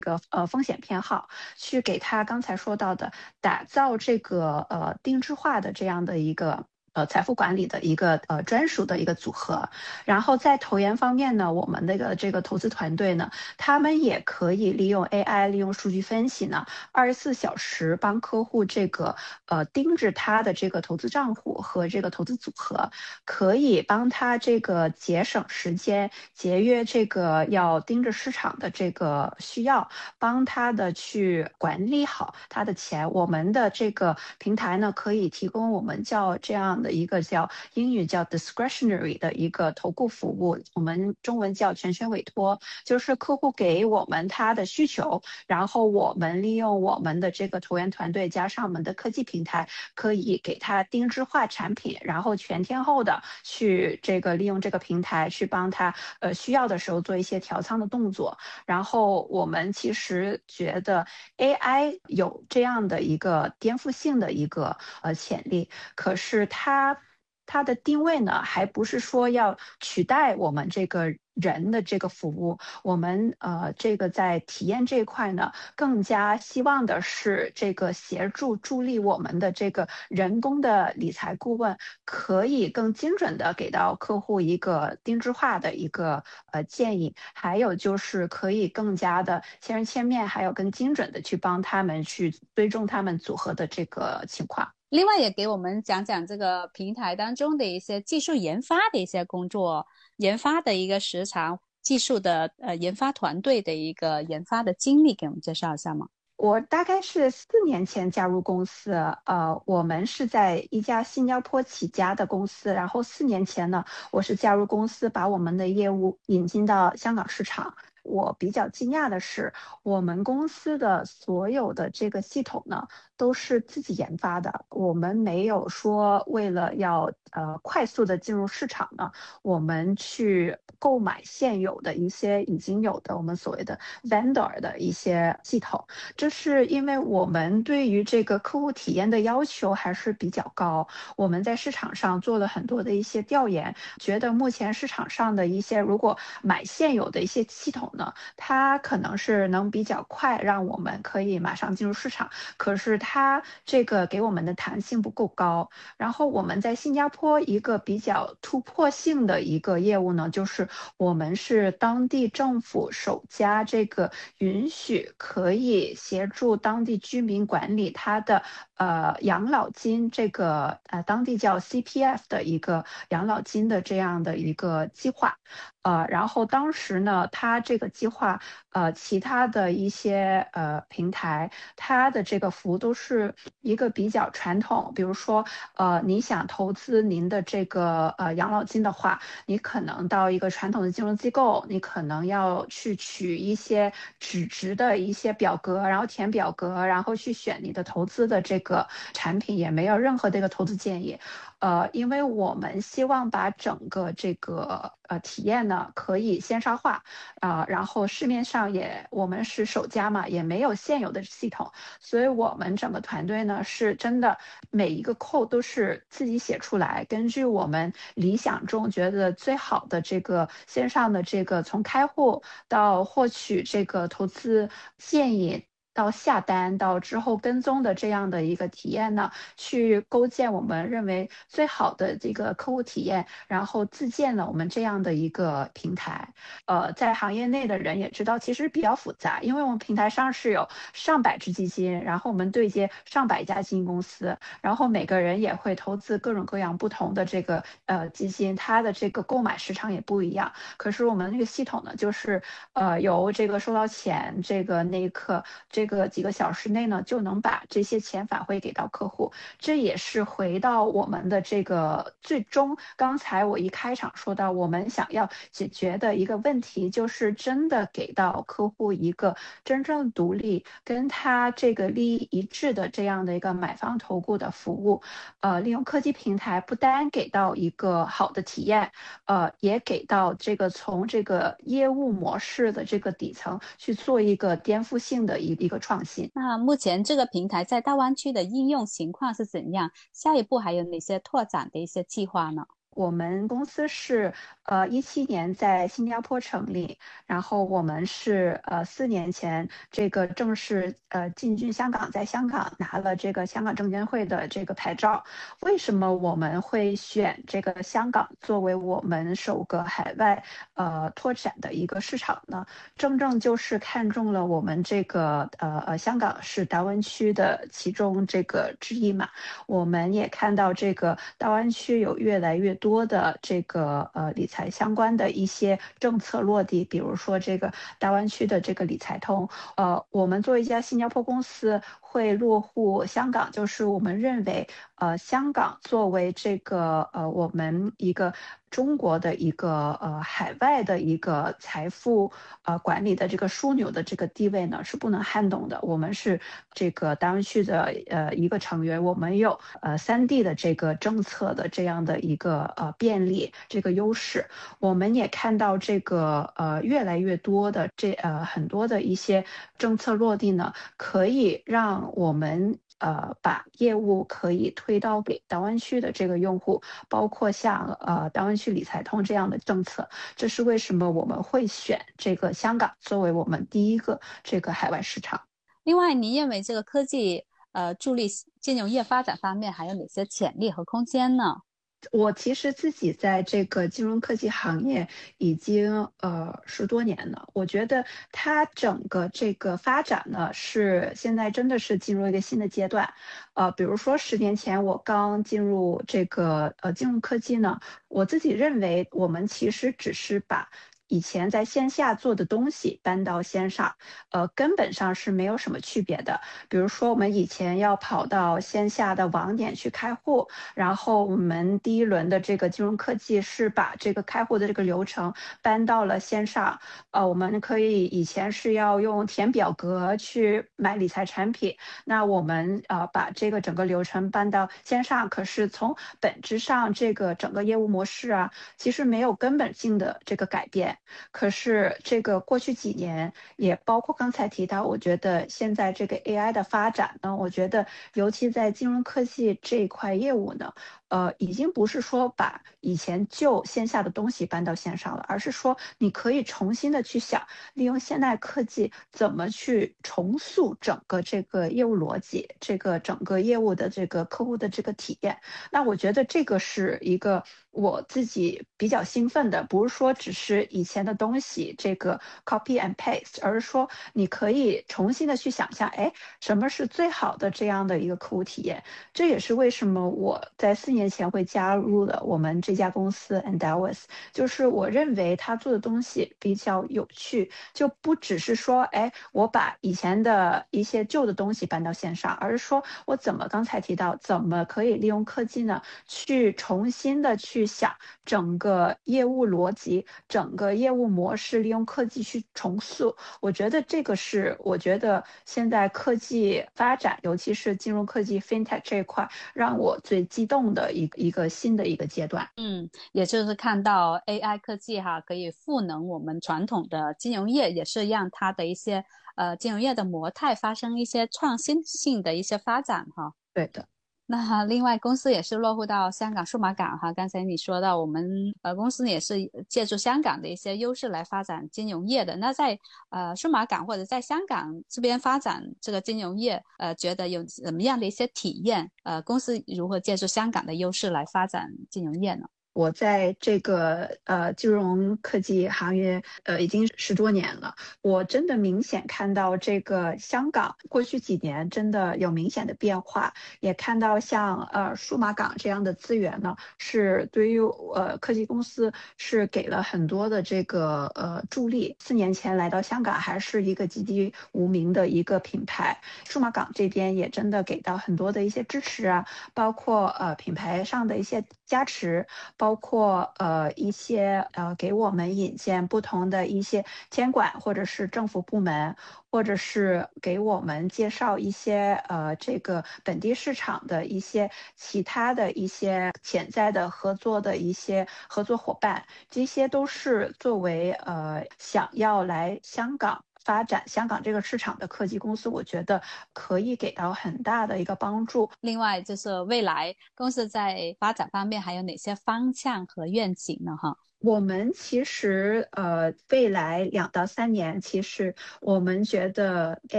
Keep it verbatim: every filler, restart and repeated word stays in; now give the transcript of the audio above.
个呃风险偏好，去给他刚才说到的打造这个呃定制化的这样的一个。呃，财富管理的一个呃专属的一个组合，然后在投研方面呢，我们那个这个投资团队呢，他们也可以利用 A I，利用数据分析呢，二十四小时帮客户这个呃盯着他的这个投资账户和这个投资组合，可以帮他这个节省时间，节约这个要盯着市场的这个需要，帮他的去管理好他的钱。我们的这个平台呢，可以提供我们叫这样的一个叫英语叫 discretionary 的一个投顾服务，我们中文叫全权委托，就是客户给我们他的需求，然后我们利用我们的这个投研团队加上我们的科技平台，可以给他定制化产品，然后全天候的去这个利用这个平台去帮他呃需要的时候做一些调仓的动作。然后我们其实觉得 A I 有这样的一个颠覆性的一个呃潜力，可是它它的定位呢，还不是说要取代我们这个人的这个服务。我们呃这个在体验这一块呢，更加希望的是这个协助助力我们的这个人工的理财顾问，可以更精准的给到客户一个定制化的一个呃建议，还有就是可以更加的千人千面，还有更精准的去帮他们去追踪他们组合的这个情况。 另外也给我们讲讲这个平台当中的一些技术研发的一些工作，研发的一个时长，技术的呃研发团队的一个研发的经历，给我们介绍一下吗？ 我大概是四年前加入公司，呃，我们是在一家新加坡起家的公司，然后四年前呢，我是加入公司，把我们的业务引进到香港市场。我比较惊讶的是，我们公司的所有的这个系统呢，都是自己研发的，我们没有说为了要呃快速的进入市场呢，我们去购买现有的一些已经有的我们所谓的 vendor 的一些系统。这是因为我们对于这个客户体验的要求还是比较高。我们在市场上做了很多的一些调研，觉得目前市场上的一些如果买现有的一些系统呢，它可能是能比较快让我们可以马上进入市场，可是它这个给我们的弹性不够高。然后我们在新加坡一个比较突破性的一个业务呢，就是我们是当地政府首家这个允许可以协助当地居民管理他的呃养老金，这个呃当地叫 C P F 的一个养老金的这样的一个计划。呃，然后当时呢，它这个计划，呃，其他的一些呃平台，它的这个服务都是一个比较传统，比如说，呃，你想投资您的这个呃养老金的话，你可能到一个传统的金融机构，你可能要去取一些纸质的一些表格，然后填表格，然后去选你的投资的这个产品，也没有任何的一个投资建议。呃，因为我们希望把整个这个呃体验呢可以线上化，啊、然后市面上也我们是首家嘛，也没有现有的系统，所以我们整个团队呢是真的每一个 code 都是自己写出来，根据我们理想中觉得最好的这个线上的这个从开户到获取这个投资建议。到下单到之后跟踪的这样的一个体验呢，去构建我们认为最好的这个客户体验，然后自建了我们这样的一个平台。呃，在行业内的人也知道，其实比较复杂，因为我们平台上是有上百只基金，然后我们对接上百家基金公司，然后每个人也会投资各种各样不同的这个呃基金，它的这个购买时长也不一样。可是我们那个系统呢，就是呃由这个收到钱这个那一刻，这个几个小时内呢，就能把这些钱返回给到客户。这也是回到我们的这个最终，刚才我一开场说到，我们想要解决的一个问题，就是真的给到客户一个真正独立、跟他这个利益一致的这样的一个买方投顾的服务。呃，利用科技平台，不单给到一个好的体验，呃，也给到这个从这个业务模式的这个底层去做一个颠覆性的一一个创新。 那目前这个平台在大湾区的应用情况是怎样？下一步还有哪些拓展的一些计划呢？ 我们公司是呃一七年在新加坡成立，然后我们是呃四年前这个正式呃进军香港，在香港拿了这个香港证监会的这个牌照。为什么我们会选这个香港作为我们首个海外呃拓展的一个市场呢？正正就是看中了我们这个呃呃香港是大湾区的其中这个之一嘛。我们也看到这个大湾区有越来越多的这个呃理财相关的一些政策落地，比如说这个大湾区的这个理财通，呃，我们作为一家新加坡公司会落户香港，就是我们认为，呃，香港作为这个呃我们一个中国的一个呃海外的一个财富呃管理的这个枢纽的这个地位呢是不能撼动的。我们是这个大湾区的呃一个成员，我们有呃三 D 的这个政策的这样的一个呃便利这个优势。我们也看到这个呃越来越多的这呃很多的一些政策落地呢，可以让我们呃把业务可以推到给大湾区的这个用户，包括像呃大湾区理财通这样的政策。这是为什么我们会选这个香港作为我们第一个这个海外市场。 另外，您认为这个科技呃助力金融业发展方面还有哪些潜力和空间呢？ 我其实自己在这个金融科技行业已经呃十多年了，我觉得它整个这个发展呢是现在真的是进入一个新的阶段，呃，比如说十年前我刚进入这个呃金融科技呢，我自己认为我们其实只是把以前在线下做的东西搬到线上，呃，根本上是没有什么区别的。比如说我们以前要跑到线下的网点去开户。然后我们第一轮的这个金融科技是把这个开户的这个流程搬到了线上。呃，我们可以以前是要用填表格去买理财产品，那我们呃把这个整个流程搬到线上，可是从本质上这个整个业务模式啊，其实没有根本性的这个改变。可是这个过去几年，也包括刚才提到，我觉得现在这个 A I 的发展呢，我觉得尤其在金融科技这一块业务呢，呃，已经不是说把以前旧线下的东西搬到线上了，而是说你可以重新的去想，利用现代科技怎么去重塑整个这个业务逻辑，这个整个业务的这个客户的这个体验。那我觉得这个是一个我自己比较兴奋的，不是说只是以前的东西这个 copy and paste，而是说你可以重新的去想象，哎，什么是最好的这样的一个客户体验。这也是为什么我在四年前会加入了我们这家公司 Endeavors，就是我认为他做的东西比较有趣，就不只是说，哎，我把以前的一些旧的东西搬到线上，而是说我怎么刚才提到，怎么可以利用科技呢，去重新的去想整个业务逻辑、整个业务模式，利用科技去重塑。我觉得这个是我觉得现在科技发展，尤其是金融科技 FinTech 这一块，让我最激动的一一个新的一个阶段。 嗯，也就是看到 A I 科技哈，可以赋能我们传统的金融业，也是让它的一些呃金融业的模态发生一些创新性的一些发展哈。 对的。 那另外，公司也是落户到香港数码港哈。刚才你说到，我们呃公司也是借助香港的一些优势来发展金融业的。那在呃数码港或者在香港这边发展这个金融业，呃，觉得有怎么样的一些体验？呃，公司如何借助香港的优势来发展金融业呢？ 我在这个呃金融科技行业呃已经十多年了，我真的明显看到这个香港过去几年真的有明显的变化，也看到像呃数码港这样的资源呢，是对于呃科技公司是给了很多的这个呃助力。四年前来到香港还是一个籍籍无名的一个品牌，数码港这边也真的给到很多的一些支持啊，包括呃品牌上的一些加持。包括呃一些呃给我们引荐不同的一些监管或者是政府部门，或者是给我们介绍一些呃这个本地市场的一些其他的一些潜在的合作的一些合作伙伴，这些都是作为呃想要来香港发展香港这个市场的科技公司，我觉得可以给到很大的一个帮助。 另外就是未来公司在发展方面还有哪些方向和愿景呢？哈。 我们其实呃，未来两到三年，其实我们觉得